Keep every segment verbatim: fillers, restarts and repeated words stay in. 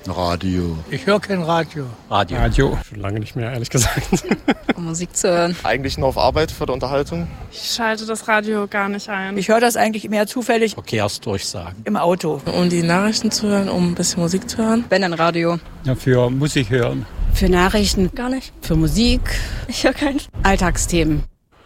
Radio. Ich höre kein Radio. Radio. Radio. Schon lange nicht mehr, ehrlich gesagt. Um Musik zu hören. Eigentlich nur auf Arbeit für die Unterhaltung. Ich schalte das Radio gar nicht ein. Ich höre das eigentlich mehr zufällig. Verkehrsdurchsagen. Im Auto. Um die Nachrichten zu hören, um ein bisschen Musik zu hören. Wenn, dann Radio. Ja, für Musik hören. Für Nachrichten gar nicht. Für Musik. Ich höre keins. Alltagsthemen.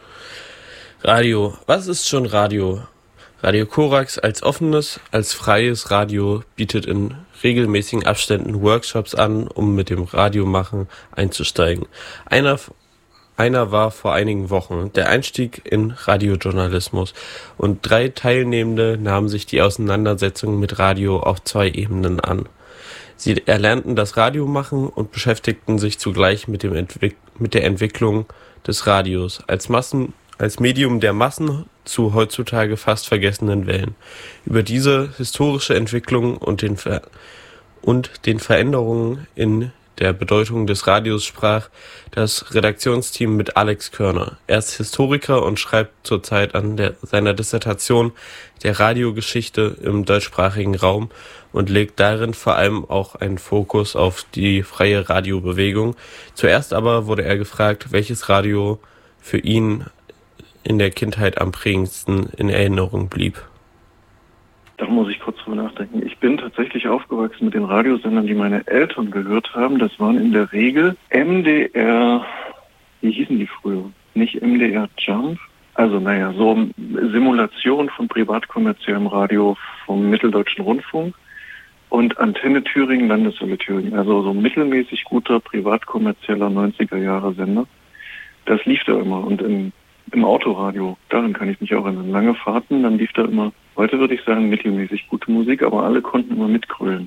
Radio. Was ist schon Radio? Radio Korax als offenes, als freies Radio bietet in regelmäßigen Abständen Workshops an, um mit dem Radiomachen einzusteigen. Einer, einer war vor einigen Wochen der Einstieg in Radiojournalismus und drei Teilnehmende nahmen sich die Auseinandersetzung mit Radio auf zwei Ebenen an. Sie erlernten das Radiomachen und beschäftigten sich zugleich mit, dem Entwick- mit der Entwicklung des Radios als Massen als Medium der Massen zu heutzutage fast vergessenen Wellen. Über diese historische Entwicklung und den, Ver- und den Veränderungen in der Bedeutung des Radios sprach das Redaktionsteam mit Alex Körner. Er ist Historiker und schreibt zurzeit an der, seiner Dissertation der Radiogeschichte im deutschsprachigen Raum und legt darin vor allem auch einen Fokus auf die freie Radiobewegung. Zuerst aber wurde er gefragt, welches Radio für ihn in der Kindheit am prägendsten in Erinnerung blieb. Da muss ich kurz drüber nachdenken. Ich bin tatsächlich aufgewachsen mit den Radiosendern, die meine Eltern gehört haben. Das waren in der Regel M D R, wie hießen die früher? Nicht M D R Jump? Also naja, so Simulation von privatkommerziellem Radio vom Mitteldeutschen Rundfunk und Antenne Thüringen, Landeswelle Thüringen. Also so mittelmäßig guter privatkommerzieller neunziger-Jahre-Sender. Das lief da immer und im Im Autoradio, daran kann ich mich auch erinnern. Lange Fahrten, dann lief da immer, heute würde ich sagen, mittelmäßig gute Musik, aber alle konnten immer mitgrölen.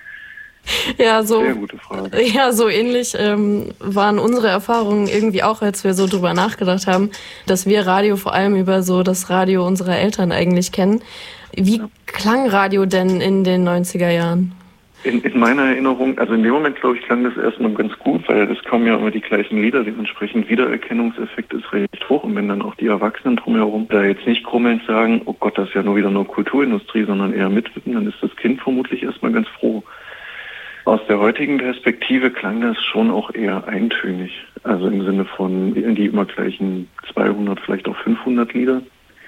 Ja, so, sehr gute Frage. Ja, so ähnlich ähm, waren unsere Erfahrungen irgendwie auch, als wir so drüber nachgedacht haben, dass wir Radio vor allem über so das Radio unserer Eltern eigentlich kennen. Wie ja. klang Radio denn in den neunziger Jahren? In, in meiner Erinnerung, also in dem Moment, glaube ich, klang das erstmal ganz gut, weil es kommen ja immer die gleichen Lieder, dementsprechend Wiedererkennungseffekt ist recht hoch. Und wenn dann auch die Erwachsenen drumherum da jetzt nicht grummelnd sagen, oh Gott, das ist ja nur wieder nur Kulturindustrie, sondern eher mitwippen, dann ist das Kind vermutlich erstmal ganz froh. Aus der heutigen Perspektive klang das schon auch eher eintönig. Also im Sinne von die immer gleichen zweihundert, vielleicht auch fünfhundert Lieder.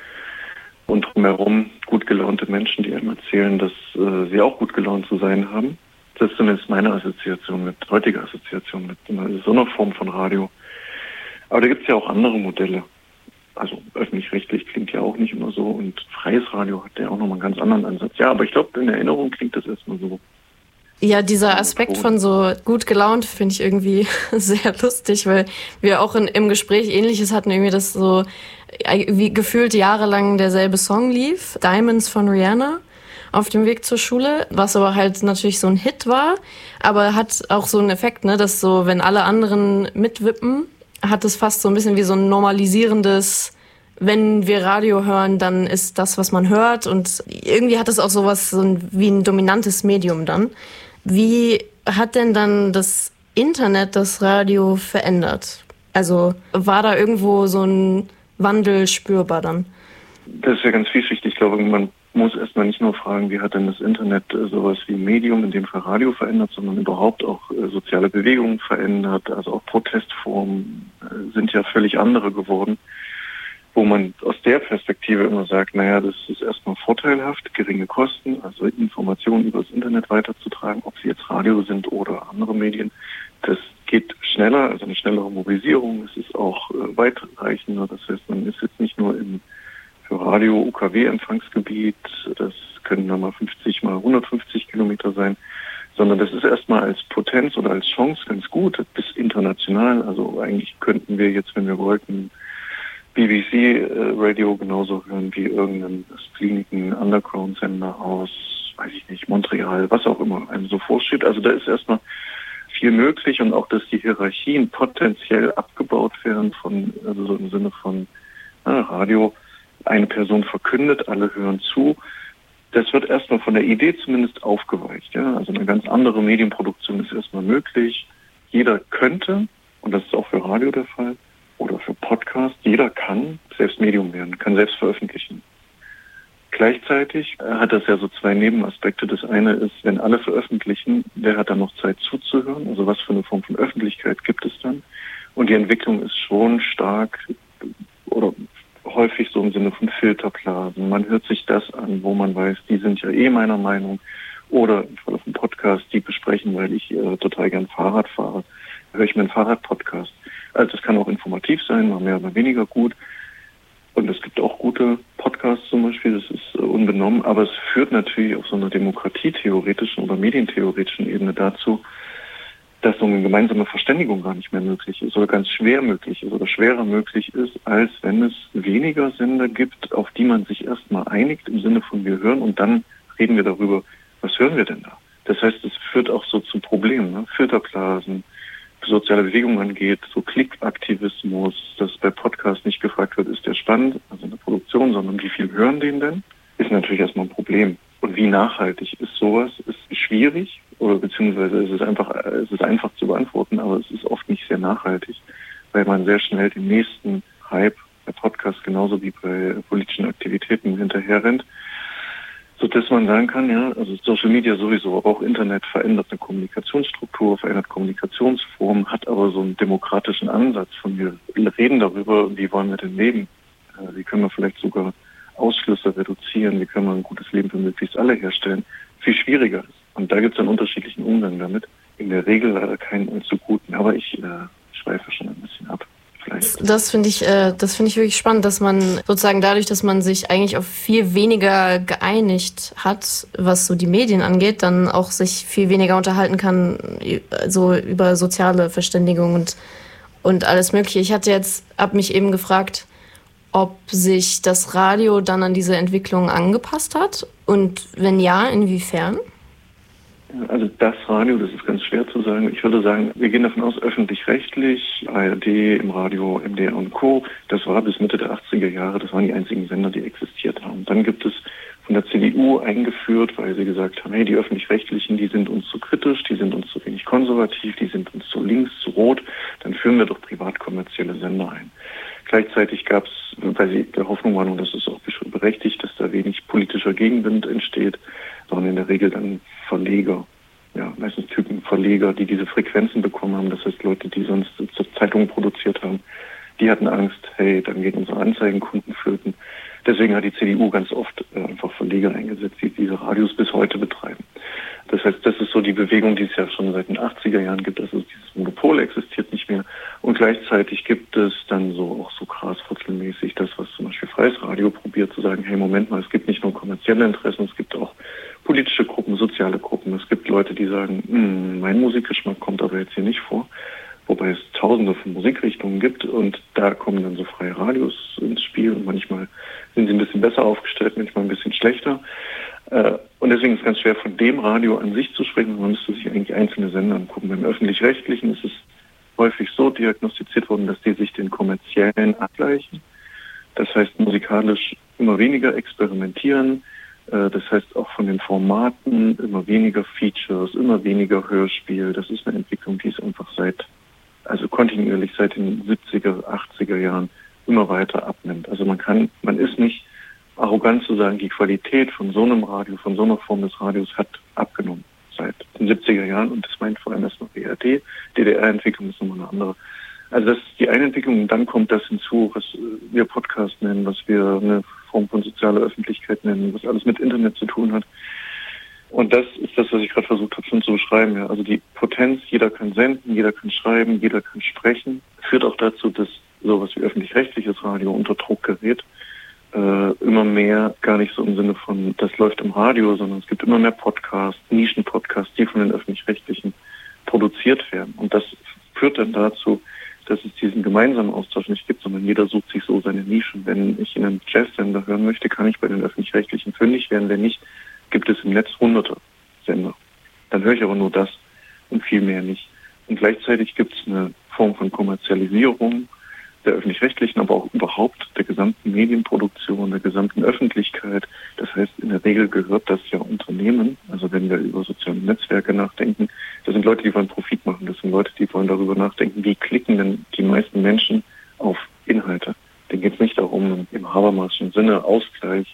Und drumherum gut gelaunte Menschen, die einem erzählen, dass äh, sie auch gut gelaunt zu sein haben. Das ist zumindest meine Assoziation mit, heutige Assoziation mit so einer Form von Radio. Aber da gibt es ja auch andere Modelle. Also öffentlich-rechtlich klingt ja auch nicht immer so und freies Radio hat ja auch nochmal einen ganz anderen Ansatz. Ja, aber ich glaube, in Erinnerung klingt das erstmal so. Ja, dieser Aspekt von so gut gelaunt finde ich irgendwie sehr lustig, weil wir auch in, im Gespräch Ähnliches hatten, irgendwie, dass so wie gefühlt jahrelang derselbe Song lief, Diamonds von Rihanna, auf dem Weg zur Schule, was aber halt natürlich so ein Hit war, aber hat auch so einen Effekt, ne, dass so, wenn alle anderen mitwippen, hat es fast so ein bisschen wie so ein normalisierendes, wenn wir Radio hören, dann ist das, was man hört, und irgendwie hat es auch sowas so ein, wie ein dominantes Medium dann. Wie hat denn dann das Internet das Radio verändert? Also war da irgendwo so ein Wandel spürbar dann? Das ist ja ganz vielschichtig. Ich glaube, man muss erstmal nicht nur fragen, wie hat denn das Internet äh, sowas wie Medium, in dem Fall Radio, verändert, sondern überhaupt auch äh, soziale Bewegungen verändert. Also auch Protestformen äh, sind ja völlig andere geworden, wo man aus der Perspektive immer sagt, naja, das ist erstmal vorteilhaft, geringe Kosten, also Informationen über das Internet weiterzutragen, ob sie jetzt Radio sind oder andere Medien. Das geht schneller, also eine schnellere Mobilisierung. Es ist auch äh, weitreichender. Das heißt, man ist jetzt nicht nur im für Radio U K W-Empfangsgebiet, das können dann mal fünfzig mal hundertfünfzig Kilometer sein, sondern das ist erstmal als Potenz oder als Chance ganz gut, bis international. Also eigentlich könnten wir jetzt, wenn wir wollten, B B C-Radio genauso hören wie irgendeinen Kliniken Underground-Sender aus, weiß ich nicht, Montreal, was auch immer einem so vorsteht. Also da ist erstmal viel möglich, und auch, dass die Hierarchien potenziell abgebaut werden von, also so im Sinne von na, Radio, eine Person verkündet, alle hören zu. Das wird erstmal von der Idee zumindest aufgeweicht. Ja? Also eine ganz andere Medienproduktion ist erstmal möglich. Jeder könnte, und das ist auch für Radio der Fall, oder für Podcast, jeder kann selbst Medium werden, kann selbst veröffentlichen. Gleichzeitig hat das ja so zwei Nebenaspekte. Das eine ist, wenn alle veröffentlichen, wer hat dann noch Zeit zuzuhören? Also was für eine Form von Öffentlichkeit gibt es dann? Und die Entwicklung ist schon stark oder häufig so im Sinne von Filterblasen. Man hört sich das an, wo man weiß, die sind ja eh meiner Meinung. Oder im Fall von Podcast, die besprechen, weil ich äh, total gern Fahrrad fahre, höre ich mir einen Fahrradpodcast. Also das kann auch informativ sein, mal mehr oder weniger gut. Und es gibt auch gute Podcasts zum Beispiel, das ist äh, unbenommen. Aber es führt natürlich auf so einer demokratietheoretischen oder medientheoretischen Ebene dazu, dass so eine gemeinsame Verständigung gar nicht mehr möglich ist oder ganz schwer möglich ist oder schwerer möglich ist, als wenn es weniger Sender gibt, auf die man sich erstmal einigt im Sinne von wir hören und dann reden wir darüber, was hören wir denn da? Das heißt, es führt auch so zu Problemen, ne? Filterblasen, soziale Bewegungen angeht, so Klickaktivismus, dass bei Podcasts nicht gefragt wird, ist der spannend, also in der Produktion, sondern wie viel hören den denn, ist natürlich erstmal ein Problem. Und wie nachhaltig ist sowas, ist schwierig oder beziehungsweise ist es einfach, es ist einfach zu beantworten, aber es ist oft nicht sehr nachhaltig, weil man sehr schnell den nächsten Hype bei Podcasts genauso wie bei politischen Aktivitäten hinterher rennt, sodass man sagen kann, ja, also Social Media sowieso, aber auch Internet verändert eine Kommunikationsstruktur, verändert Kommunikationsformen, hat aber so einen demokratischen Ansatz von wir reden darüber, wie wollen wir denn leben, wie können wir vielleicht sogar Ausschlüsse reduzieren, wie können wir ein gutes Leben für möglichst alle herstellen, viel schwieriger ist. Und da gibt es einen unterschiedlichen Umgang damit. In der Regel leider keinen allzu guten, aber ich äh, schweife schon ein bisschen ab. Vielleicht. Das finde ich, äh, das finde ich wirklich spannend, dass man sozusagen dadurch, dass man sich eigentlich auf viel weniger geeinigt hat, was so die Medien angeht, dann auch sich viel weniger unterhalten kann, so über soziale Verständigung und, und alles Mögliche. Ich hatte jetzt, hab mich eben gefragt, ob sich das Radio dann an diese Entwicklung angepasst hat und wenn ja, inwiefern? Also das Radio, das ist ganz schwer zu sagen. Ich würde sagen, wir gehen davon aus, öffentlich-rechtlich, A R D, im Radio, M D R und Co., das war bis Mitte der achtziger Jahre, das waren die einzigen Sender, die existiert haben. Dann gibt es von der C D U eingeführt, weil sie gesagt haben, hey, die Öffentlich-Rechtlichen, die sind uns zu kritisch, die sind uns zu wenig konservativ, die sind uns zu links, zu rot, dann führen wir doch privat-kommerzielle Sender ein. Gleichzeitig gab es, weil sie der Hoffnung waren, und das ist auch berechtigt, dass da wenig politischer Gegenwind entsteht, sondern in der Regel dann Verleger, ja, meistens Typen Verleger, die diese Frequenzen bekommen haben, das heißt Leute, die sonst Zeitungen produziert haben, die hatten Angst, hey, dann gehen unsere Anzeigenkunden flöten. Deswegen hat die C D U ganz oft äh, einfach Verleger eingesetzt, die diese Radios bis heute betreiben. Das heißt, das ist so die Bewegung, die es ja schon seit den achtziger Jahren gibt. Also dieses Monopol existiert nicht mehr. Und gleichzeitig gibt es dann so auch so graswurzelmäßig das, was zum Beispiel Freies Radio probiert zu sagen, hey, Moment mal, es gibt nicht nur kommerzielle Interessen, es gibt auch politische Gruppen, soziale Gruppen. Es gibt Leute, die sagen, mein Musikgeschmack kommt aber jetzt hier nicht vor. Wobei es tausende von Musikrichtungen gibt und da kommen dann so freie Radios ins Spiel und manchmal sind sie ein bisschen besser aufgestellt, manchmal ein bisschen schlechter. Und deswegen ist es ganz schwer, von dem Radio an sich zu sprechen. Man müsste sich eigentlich einzelne Sender angucken. Beim Öffentlich-Rechtlichen ist es häufig so diagnostiziert worden, dass die sich den kommerziellen abgleichen. Das heißt, musikalisch immer weniger experimentieren. Das heißt, auch von den Formaten immer weniger Features, immer weniger Hörspiel. Das ist eine Entwicklung, die ist einfach seit, also kontinuierlich seit den siebziger, achtziger Jahren immer weiter abnimmt. Also man kann, man ist nicht arrogant zu sagen, die Qualität von so einem Radio, von so einer Form des Radios hat abgenommen seit den siebziger Jahren und das meint vor allem erst noch B R D. D D R-Entwicklung ist nochmal eine andere. Also das ist die eine Entwicklung und dann kommt das hinzu, was wir Podcast nennen, was wir eine Form von sozialer Öffentlichkeit nennen, was alles mit Internet zu tun hat. Und das ist das, was ich gerade versucht habe schon zu beschreiben. Ja. Also die Potenz, jeder kann senden, jeder kann schreiben, jeder kann sprechen, führt auch dazu, dass sowas wie öffentlich-rechtliches Radio unter Druck gerät. Äh, immer mehr, gar nicht so im Sinne von, das läuft im Radio, sondern es gibt immer mehr Podcasts, Nischen-Podcasts, die von den Öffentlich-Rechtlichen produziert werden. Und das führt dann dazu, dass es diesen gemeinsamen Austausch nicht gibt, sondern jeder sucht sich so seine Nischen. Wenn ich in einem Jazz-Sender hören möchte, kann ich bei den Öffentlich-Rechtlichen fündig werden. Wenn nicht, gibt es im Netz hunderte Sender. Dann höre ich aber nur das und viel mehr nicht. Und gleichzeitig gibt es eine Form von Kommerzialisierung der Öffentlich-Rechtlichen, aber auch überhaupt der gesamten Medienproduktion, der gesamten Öffentlichkeit. Das heißt, in der Regel gehört das ja Unternehmen. Also wenn wir über soziale Netzwerke nachdenken, das sind Leute, die wollen Profit machen. Das sind Leute, die wollen darüber nachdenken, wie klicken denn die meisten Menschen auf Inhalte. Denen geht es nicht darum, im Habermaschen Sinne Ausgleich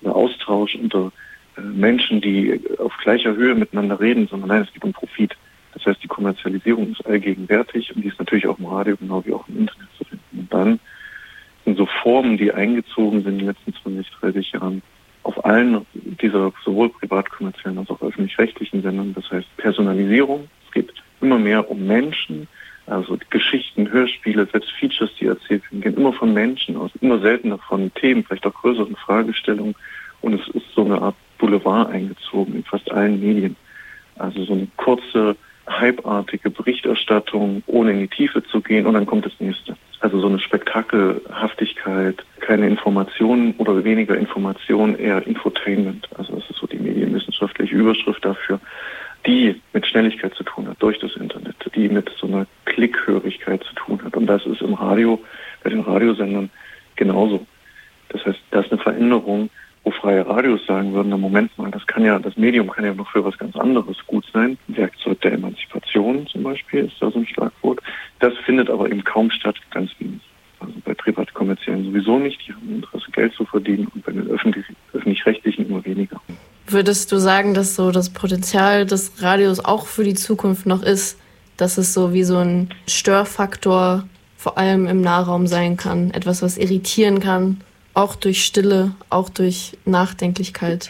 Austausch unter äh, Menschen, die auf gleicher Höhe miteinander reden, sondern nein, es geht um Profit. Das heißt, die Kommerzialisierung ist allgegenwärtig und die ist natürlich auch im Radio genau wie auch im Internet zu finden. Und dann sind so Formen, die eingezogen sind in den letzten zwanzig, dreißig Jahren auf allen dieser sowohl privat-kommerziellen als auch öffentlich-rechtlichen Sendern. Das heißt Personalisierung. Es geht immer mehr um Menschen, also Geschichten, Hörspiele, selbst Features, die erzählt werden, gehen immer von Menschen aus, immer seltener von Themen, vielleicht auch größeren Fragestellungen. Und es ist so eine Art Boulevard eingezogen in fast allen Medien. Also so eine kurze, hypeartige Berichterstattung, ohne in die Tiefe zu gehen, und dann kommt das nächste. Also so eine Spektakelhaftigkeit, keine Informationen oder weniger Informationen, eher Infotainment. Also das ist so die medienwissenschaftliche Überschrift dafür, die mit Schnelligkeit zu tun hat, durch das Internet, die mit so einer Klickhörigkeit zu tun hat. Und das ist im Radio, bei den Radiosendern genauso. Das heißt, da ist eine Veränderung, wo freie Radios sagen würden, na Moment mal, das kann ja, das Medium kann ja noch für was ganz anderes gut sein. Werkzeug der Emanzipation zum Beispiel ist da so ein Schlagwort. Das findet aber eben kaum statt, ganz wenig. Also bei Privatkommerziellen sowieso nicht, die haben Interesse, Geld zu verdienen, und bei den öffentlich, öffentlich-rechtlichen immer weniger. Würdest du sagen, dass so das Potenzial des Radios auch für die Zukunft noch ist, dass es so wie so ein Störfaktor vor allem im Nahraum sein kann, etwas, was irritieren kann, auch durch Stille, auch durch Nachdenklichkeit?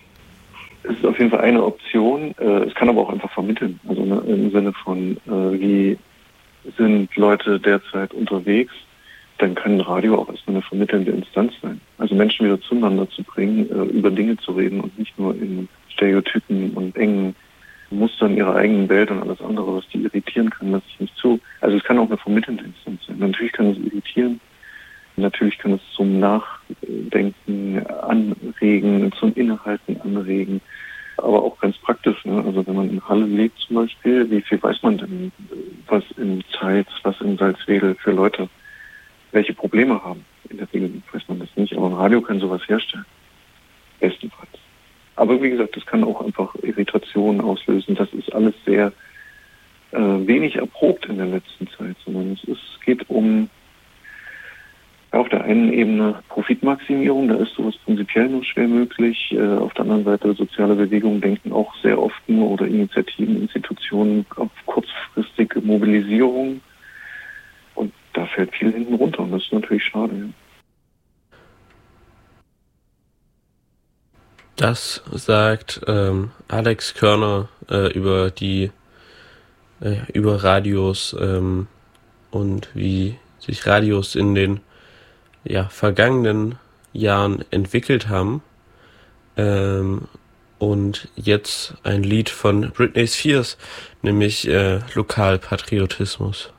Es ist auf jeden Fall eine Option. Es kann aber auch einfach vermitteln. Also im Sinne von, wie sind Leute derzeit unterwegs, dann kann Radio auch erstmal eine vermittelnde Instanz sein. Also Menschen wieder zueinander zu bringen, über Dinge zu reden und nicht nur in Stereotypen und engen Mustern ihrer eigenen Welt und alles andere, was die irritieren kann, lasse ich nicht zu. Also es kann auch eine vermittelnde Instanz sein. Natürlich kann es irritieren. Natürlich kann es zum Nachdenken anregen, zum Innehalten anregen, aber auch ganz praktisch. Ne? Also wenn man in Halle lebt zum Beispiel, wie viel weiß man denn, was in Zeitz, was in Salzwedel für Leute, welche Probleme haben? In der Regel weiß man das nicht, aber ein Radio kann sowas herstellen. Bestenfalls. Aber wie gesagt, das kann auch einfach Irritationen auslösen. Das ist alles sehr äh, wenig erprobt in der letzten Zeit, sondern es ist, geht um auf der einen Ebene Profitmaximierung, da ist sowas prinzipiell nur schwer möglich. Äh, auf der anderen Seite soziale Bewegungen denken auch sehr oft nur, oder Initiativen, Institutionen, auf kurzfristige Mobilisierung. Und da fällt viel hinten runter, und das ist natürlich schade. Ja. Das sagt ähm, Alex Körner äh, über die äh, über Radios ähm, und wie sich Radios in den ja, vergangenen Jahren entwickelt haben. Ähm, und jetzt ein Lied von Britney Spears, nämlich äh, Lokalpatriotismus.